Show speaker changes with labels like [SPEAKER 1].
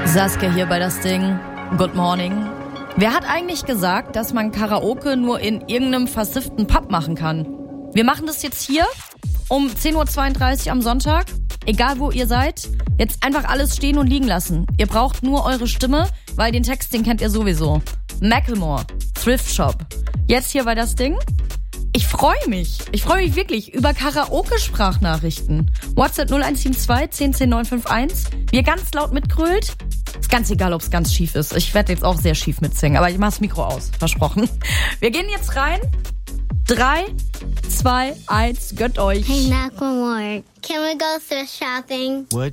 [SPEAKER 1] Saskia hier bei das Ding. Good morning. Wer hat eigentlich gesagt, dass man Karaoke nur in irgendeinem versifften Pub machen kann? Wir machen das jetzt hier um 10.32 Uhr am Sonntag. Egal wo ihr seid, jetzt einfach alles stehen und liegen lassen. Ihr braucht nur eure Stimme, weil den Text, den kennt ihr sowieso. Macklemore, Thrift Shop. Jetzt hier bei das Ding. Ich freue mich wirklich über Karaoke-Sprachnachrichten. WhatsApp 0172 10 951. Wie ihr ganz laut mitgrölt. Ist ganz egal, ob es ganz schief ist. Ich werde jetzt auch sehr schief mitsingen, aber ich mach das Mikro aus. Versprochen. Wir gehen jetzt rein. 3, 2, 1, gönnt euch.
[SPEAKER 2] Hey, Macklemore, can we go thrift shopping?
[SPEAKER 3] What?